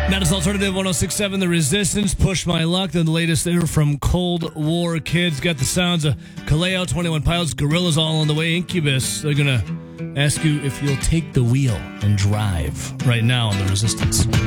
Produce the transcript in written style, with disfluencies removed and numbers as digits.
That is Alternative 106.7, The Resistance, Push My Luck. Then the latest there from Cold War Kids. Got the sounds of Kaleo, 21 Pilots, Gorillaz all on the way. Incubus, they're going to ask you if you'll take the wheel and drive right now on The Resistance.